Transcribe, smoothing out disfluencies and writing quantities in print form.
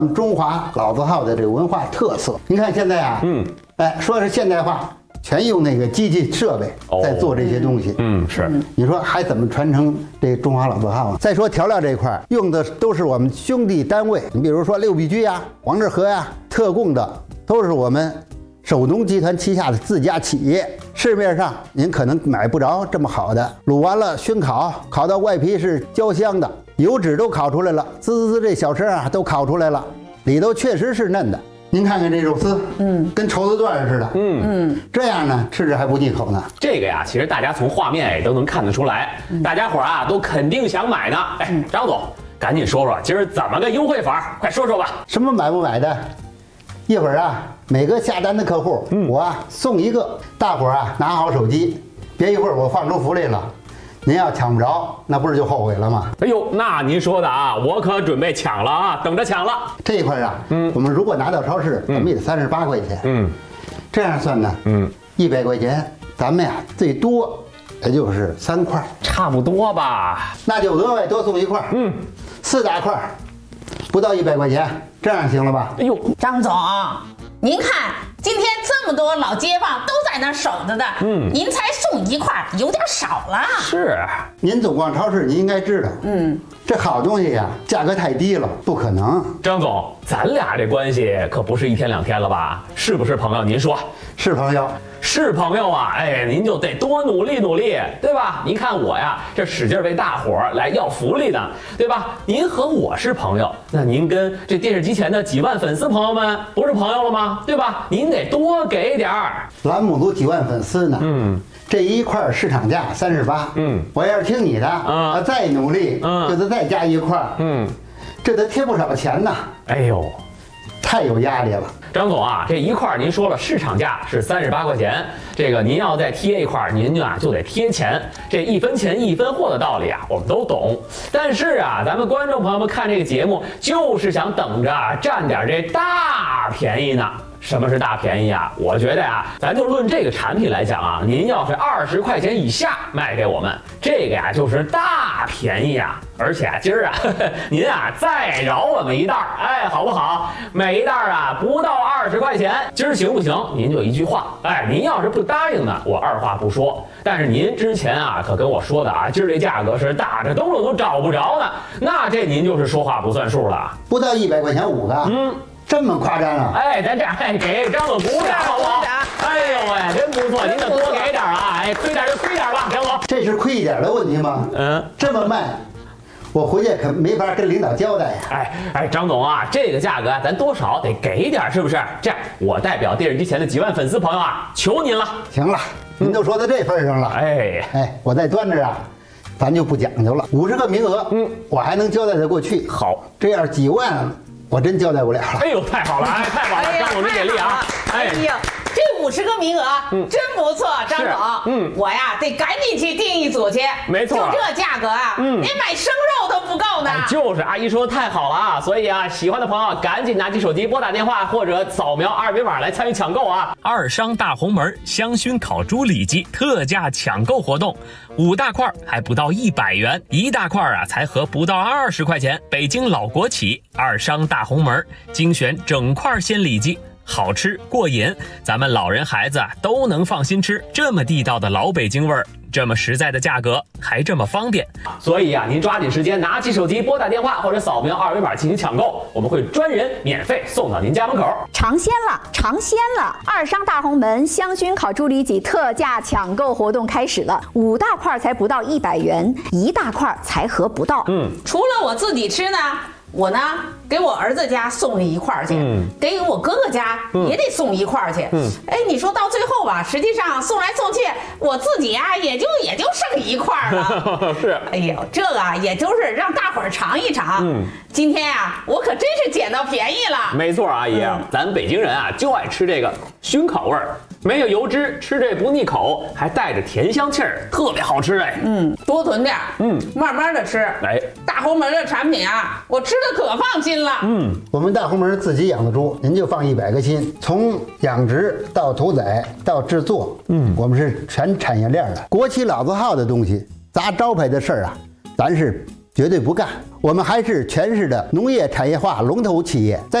中华老字号的这个文化特色。您看现在啊，说是现代化，全用那个机器设备在做这些东西。 是。 你说还怎么传承这中华老字号啊？再说调料这一块，用的都是我们兄弟单位，你比如说六必居呀、王致和呀、特供的，都是我们首农集团旗下的自家企业。市面上您可能买不着这么好的，卤完了熏烤，烤到外皮是焦香的，油脂都烤出来了，滋滋滋这小声啊都烤出来了，里头确实是嫩的。您看看这肉丝，跟绸子段似的，这样呢吃着还不腻口呢。 这个呀，其实大家从画面也都能看得出来，大家伙啊都肯定想买呢。哎，张总，赶紧说说今儿怎么个优惠法，快说说吧。 什么买不买的？一会儿啊，每个下单的客户，我啊送一个，大伙儿啊拿好手机，别一会儿我放出福利了。您要抢不着，那不是就后悔了吗？ 哎呦，那您说的啊，我可准备抢了啊，等着抢了。 这一块啊，我们如果拿到超市，咱们也得38块钱。这样算呢，100块钱，咱们呀最多也就是3块， 差不多吧。 那就额外多送一块。4大块，不到100块钱，这样行了吧？ 哎呦， 张总，您看今天这么多老街坊都在那守着的，您才送1块，有点少了。 是， 您总逛超市，您应该知道，这好东西呀，价格太低了，不可能。 张总，咱俩这关系可不是1天2天了吧？是不是朋友？您说是朋友。 是朋友啊，哎，您就得多努力努力，对吧？您看我呀，这使劲为大伙儿来要福利呢，对吧？您和我是朋友，那您跟这电视机前的几万粉丝朋友们不是朋友了吗？对吧？您得多给点儿。 栏目组几万粉丝呢，这一块市场价38，我要是听你的，再努力，就得再加1块，这得贴不少钱呢。 哎呦， 太有压力了。 张总啊，这1块您说了市场价是38块钱，这个您要再贴1块，您就得贴钱。这1分钱1分货的道理啊，我们都懂。但是啊，咱们观众朋友们看这个节目，就是想等着占点这大便宜呢。什么是大便宜啊？我觉得呀，咱就论这个产品来讲啊，您要是20块钱以下卖给我们，这个呀就是大便宜啊。而且啊，今儿啊，您啊再饶我们1袋，哎，好不好？每1袋啊不到20块钱，今儿行不行？您就一句话，哎，您要是不答应呢，我二话不说。但是您之前啊可跟我说的啊，今儿这价格是打着兜了都找不着呢，那这您就是说话不算数了。 不到100块钱5个，这么夸张啊？ 哎，咱这给张总鼓掌好不好？哎呦喂，真不错，您得多给点啊！哎，亏点就亏点吧，张总。 这是亏一点的问题吗？这么卖，我回去可没法跟领导交代呀。 哎，张总啊，这个价格咱多少得给点，是不是？这样，我代表电视机前的几万粉丝朋友啊，求您了。 行了，您都说到这份上了，我再端着啊，咱就不讲究了。50个名额，我还能交代得过去。 好， 这样几万，我真交代不了了。 哎呦，太好了，哎，太好了，张总真给力啊！ 哎呀，这50个名额真不错，张总。我呀得赶紧去订一组去。 没错， 就这价格啊，连买生肉都不够呢。 就是阿姨说的太好了啊！所以啊，喜欢的朋友赶紧拿起手机拨打电话或者扫描2维码来参与抢购啊！ 二商大红门香熏烤猪里脊特价抢购活动，5大块还不到100元，1大块啊才合不到20块钱。北京老国企二商大红门精选整块鲜里脊。好吃过瘾，咱们老人孩子啊都能放心吃，这么地道的老北京味儿，这么实在的价格，还这么方便。 所以啊，您抓紧时间拿起手机拨打电话或者扫描2维码进行抢购，我们会专人免费送到您家门口。 尝鲜了，尝鲜了！二商大红门香熏烤猪里脊特价抢购活动开始了，5大块才不到100元，1大块才合不到。 除了我自己吃呢，我呢给我儿子家送了1块去，给我哥哥家也得送1块去。哎，你说到最后吧，实际上送来送去，我自己啊也就剩1块了。 是。 哎呦，这个啊也就是让大伙儿尝一尝。今天啊，我可真是捡到便宜了。 没错，阿姨，咱北京人啊就爱吃这个熏烤味儿，没有油脂，吃这不腻口，还带着甜香气儿，特别好吃哎。 多囤点，慢慢的吃。 哎， 大红门的产品啊，我吃的可放心了。 我们大红门自己养的猪，您就放100个心，从养殖到屠宰到制作，我们是全产业链的。国企老字号的东西，砸招牌的事儿啊，咱是绝对不干。我们还是全市的农业产业化龙头企业。